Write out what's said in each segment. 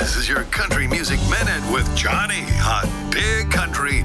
This is your Country Music Minute with Johnny on Big Country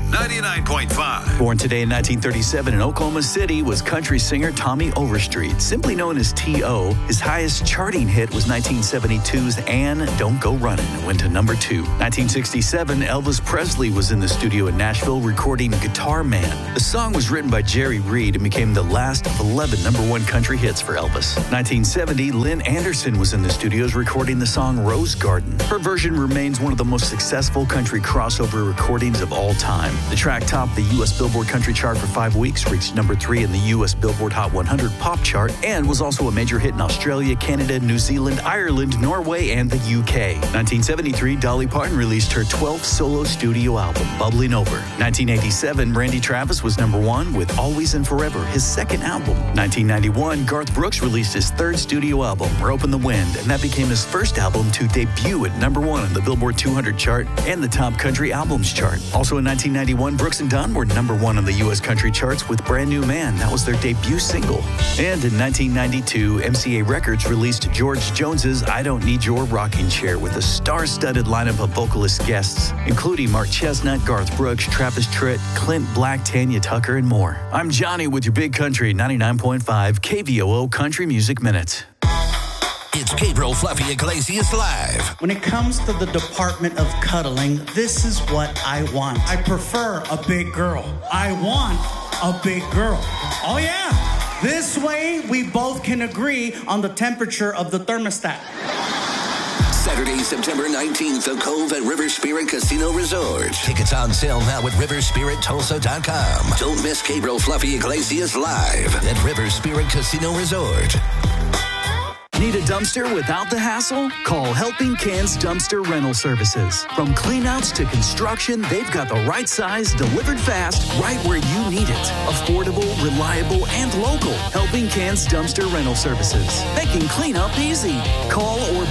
99.5. Born today in 1937 in Oklahoma City was country singer Tommy Overstreet, simply known as T.O. His highest charting hit was 1972's Ann, Don't Go Running. It went to number 2. 1967, Elvis Presley was in the studio in Nashville recording Guitar Man. The song was written by Jerry Reed and became the last of 11 number 1 country hits for Elvis. 1970, Lynn Anderson was in the studios recording the song Rose Garden. Her version remains one of the most successful country crossover recordings of all time. The track topped the U.S. Billboard Country Chart for 5 weeks, reached number 3 in the U.S. Billboard Hot 100 Pop Chart, and was also a major hit in Australia, Canada, New Zealand, Ireland, Norway, and the UK. 1973, Dolly Parton released her 12th solo studio album, Bubbling Over. 1987, Randy Travis was number 1 with Always and Forever, his second album. 1991, Garth Brooks released his 3rd studio album, Rope in the Wind, and that became his first album to debut at number 1 on the Billboard 200 chart and the Top Country Albums chart. Also in 1991, Brooks and Dunn were number 1 on the U.S. country charts with Brand New Man. That was their debut single. And in 1992, MCA Records released George Jones's I Don't Need Your Rocking Chair with a star-studded lineup of vocalist guests, including Mark Chestnut, Garth Brooks, Travis Tritt, Clint Black, Tanya Tucker, and more. I'm Johnny with your Big Country 99.5 KVOO Country Music Minute. It's Gabriel Fluffy Iglesias Live. When it comes to the department of cuddling, this is what I want. I prefer a big girl. I want a big girl. Oh yeah. This way we both can agree on the temperature of the thermostat. Saturday, September 19th, The Cove at River Spirit Casino Resort. Tickets on sale now at riverspirittulsa.com. Don't miss Gabriel Fluffy Iglesias Live at River Spirit Casino Resort. Need a dumpster without the hassle? Call Helping Cans Dumpster Rental Services. From cleanouts to construction, they've got the right size, delivered fast, right where you need it. Affordable, reliable, and local. Helping Cans Dumpster Rental Services. They can clean up easy. Call or